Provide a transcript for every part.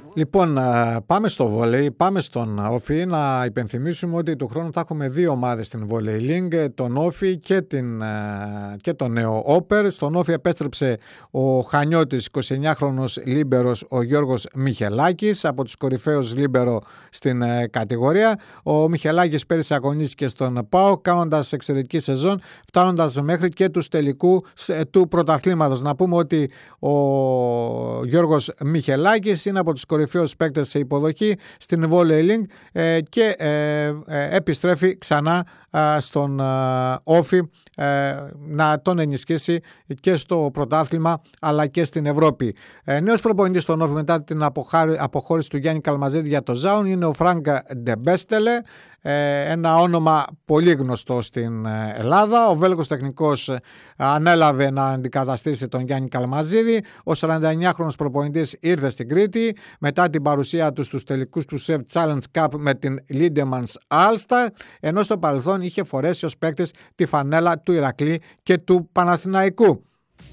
Λοιπόν, πάμε στο βόλεϊ, πάμε στον Όφη. Να υπενθυμίσουμε ότι του χρόνου θα έχουμε δύο ομάδες στην Volley League, τον Όφη και τον νέο Όπερ. Στον Όφη επέστρεψε ο Χανιώτης, 29χρονος λίμπερος, ο Γιώργος Μιχελάκης, από τους κορυφαίους λίμπερο στην κατηγορία. Ο Μιχελάκης πέρυσι αγωνίστηκε στον ΠΑΟΚ, κάνοντας εξαιρετική σεζόν, φτάνοντας μέχρι και τους τελικού του πρωταθλήματος. Να πούμε ότι ο Γιώργος Μιχελάκης είναι από τους κορυφαίους παίκτες σε υποδοχή στην Volley League και επιστρέφει ξανά στον Όφη να τον ενισχύσει και στο πρωτάθλημα αλλά και στην Ευρώπη. Νέος προπονητής στον Όφη μετά την αποχώρηση του Γιάννη Καλμαζίδη για το Ζάουν είναι ο Φρανκ Ντεμπέστελε, ένα όνομα πολύ γνωστό στην Ελλάδα. Ο Βέλγος τεχνικός ανέλαβε να αντικαταστήσει τον Γιάννη Καλμαζίδη. Ο 49χρονος προπονητής ήρθε στην Κρήτη μετά την παρουσία του στους τελικούς του Chef Challenge Cup με την Lindemans Alstar, ενώ στο παρελθόν είχε φορέσει ως παίκτης τη φανέλα του Ηρακλή και του Παναθηναϊκού.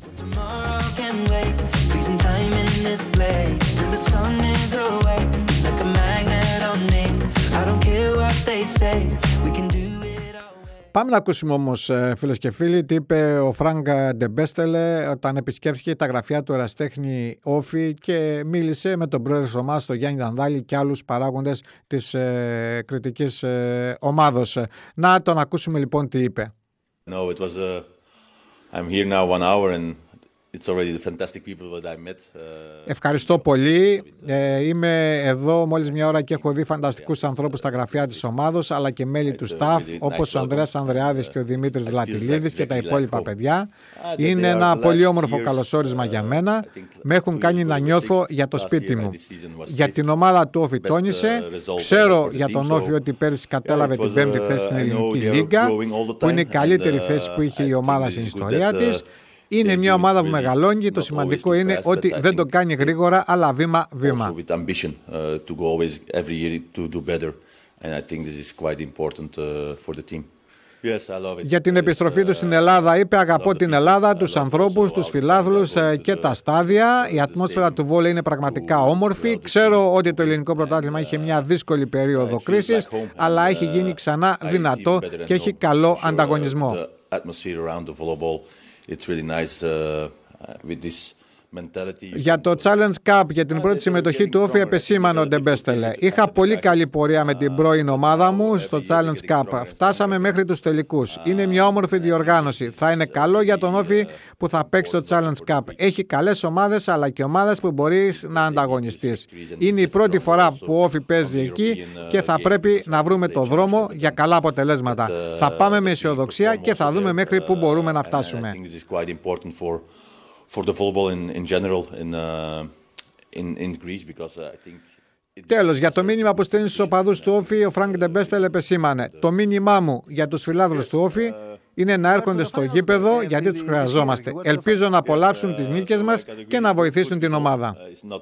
Πάμε να ακούσουμε όμως, φίλες και φίλοι, τι είπε ο Φρανκ Ντεμπέστελε όταν επισκέφθηκε τα γραφεία του ερασιτέχνη Όφη και μίλησε με τον πρόεδρο της ομάδας, τον Γιάννη Δανδάλη, και άλλους παράγοντες της κριτικής ομάδος. Να τον ακούσουμε λοιπόν τι είπε. No, it was I'm here now 1 hour and it's already the fantastic people that I met. Ευχαριστώ πολύ. Είμαι εδώ μόλις μια ώρα και έχω δει φανταστικούς ανθρώπους στα γραφεία της ομάδος, αλλά και μέλη του staff, όπως ο Ανδρέας Ανδρεάδης και ο Δημήτρης Λατιλίδης και τα υπόλοιπα παιδιά. Είναι ένα πολύ όμορφο καλωσόρισμα για μένα. Με έχουν κάνει να νιώθω για το σπίτι μου. Για την ομάδα του Όφη τόνισε. Ξέρω για τον Όφη ότι πέρυσι κατέλαβε την 5η θέση στην Ελληνική Λίγκα, που είναι η καλύτερη θέση που είχε η ομάδα στην ιστορία της. Είναι μια ομάδα που μεγαλώνει. Το σημαντικό είναι ότι δεν το κάνει γρήγορα, αλλά βήμα-βήμα. Για την επιστροφή του στην Ελλάδα είπε: αγαπώ την Ελλάδα, τους ανθρώπους, τους φιλάθλους και τα στάδια. Η ατμόσφαιρα του βόλεϊ είναι πραγματικά όμορφη. Ξέρω ότι το ελληνικό πρωτάθλημα είχε μια δύσκολη περίοδο κρίσης, αλλά έχει γίνει ξανά δυνατό και έχει καλό ανταγωνισμό. It's really nice with this mentality. Για το Challenge Cup, για την πρώτη συμμετοχή του Όφη, επεσήμανε ο Ντεμπέστελε. Είχα πολύ καλή πορεία με την πρώην ομάδα μου στο Challenge Cup. Φτάσαμε μέχρι τους τελικούς. Είναι μια όμορφη διοργάνωση. Θα είναι καλό για τον Όφη που θα παίξει το Challenge Cup. Έχει καλές ομάδες, αλλά και ομάδες που μπορείς να ανταγωνιστείς. Είναι η πρώτη φορά που ο Όφη παίζει εκεί και θα πρέπει να βρούμε το δρόμο για καλά αποτελέσματα. Θα πάμε με αισιοδοξία και θα δούμε μέχρι που μπορούμε να φτάσουμε. For the volleyball in general in Greece, because I think. Τέλος, για το μήνυμα που στέλνει στους οπαδούς του Όφη, ο Φρανκ Ντεμπέστελ επεσήμανε: το μήνυμά μου για τους φιλάθλους του Όφη είναι να έρχονται στο γήπεδο γιατί τους χρειαζόμαστε. Ελπίζω να απολαύσουν τις νίκες μας και να βοηθήσουν την ομάδα.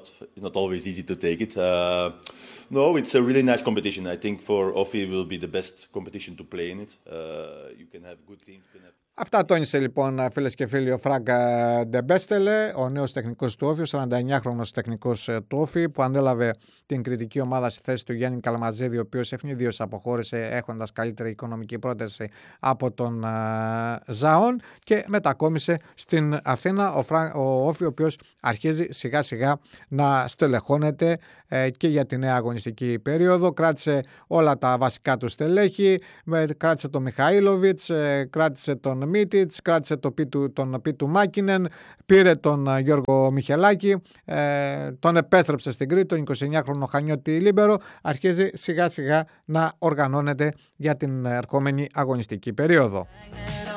No, it's a really nice competition. I think for Όφη will be the best competition to play in it. You can have good teams. Αυτά τόνισε λοιπόν, φίλες και φίλοι, ο Φρανκ Ντεμπέστελε, ο νέος τεχνικός του Όφη, ο 49χρονος τεχνικός του Όφη, που ανέλαβε την κριτική ομάδα στη θέση του Γιάννη Καλμαζίδη, ο οποίος ευνηδίως αποχώρησε έχοντας καλύτερη οικονομική πρόταση από τον Ζάον και μετακόμισε στην Αθήνα. Ο Όφη, ο οποίος αρχίζει σιγά σιγά να στελεχώνεται και για τη νέα αγωνιστική περίοδο. Κράτησε όλα τα βασικά του στελέχη, κράτησε τον Μιχαήλοβιτς, κράτησε τον Μίτιτς, κράτησε τον Πίτου Μάκινεν, πήρε τον Γιώργο Μιχελάκη, τον επέστρεψε στην Κρήτη, τον 29χρονο Χανιώτη λίμπερο. Αρχίζει σιγά σιγά να οργανώνεται για την ερχόμενη αγωνιστική περίοδο.